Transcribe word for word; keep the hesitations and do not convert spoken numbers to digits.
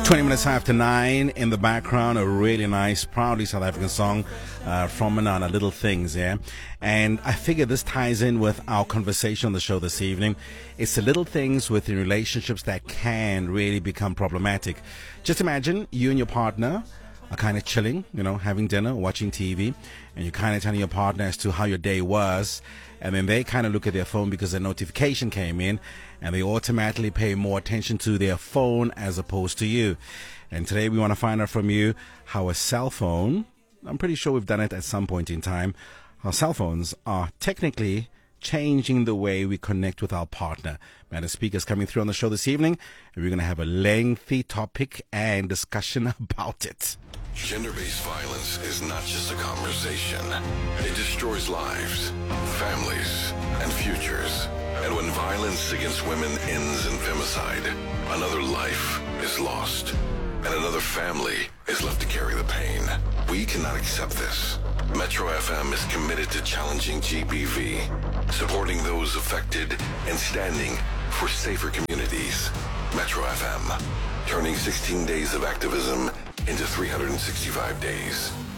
twenty minutes after nine. In the background, a really nice, proudly South African song uh, from Manana, Little Things, yeah? And I figure this ties in with our conversation on the show this evening. It's the little things within relationships that can really become problematic. Just imagine you and your partner are kind of chilling, you know, having dinner, watching T V, and you're kind of telling your partner as to how your day was, and then they kind of look at their phone because a notification came in, and they automatically pay more attention to their phone as opposed to you. And today we want to find out from you how a cell phone, I'm pretty sure we've done it at some point in time, how cell phones are technically changing the way we connect with our partner. Man, the speakers coming through on the show this evening, and we're going to have a lengthy topic and discussion about it. Gender-based violence is not just a conversation. It destroys lives, families, and futures. And when violence against women ends in femicide, another life is lost, and another family is left to carry the pain. We cannot accept this. Metro F M is committed to challenging G B V, supporting those affected, and standing for safer communities. Metro F M, turning sixteen days of activism into three hundred sixty-five days.